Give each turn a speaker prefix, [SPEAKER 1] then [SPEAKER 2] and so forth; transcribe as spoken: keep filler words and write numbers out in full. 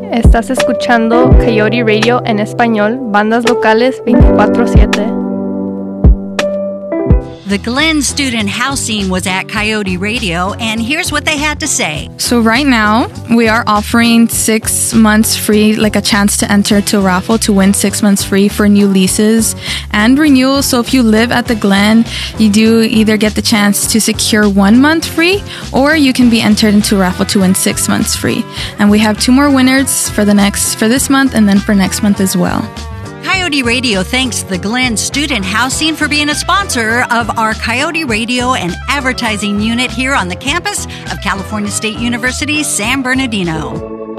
[SPEAKER 1] Estás escuchando Coyote Radio en español, bandas locales veinticuatro siete.
[SPEAKER 2] The Glen Student Housing was at Coyote Radio, and here's what they had to say.
[SPEAKER 3] So right now, we are offering six months free, like a chance to enter to a raffle to win six months free for new leases and renewals. So if you live at the Glen, you do either get the chance to secure one month free, or you can be entered into a raffle to win six months free. And we have two more winners for the next, for this month and then for next month as well.
[SPEAKER 2] Coyote Radio thanks the Glen Student Housing for being a sponsor of our Coyote Radio and advertising unit here on the campus of California State University, San Bernardino.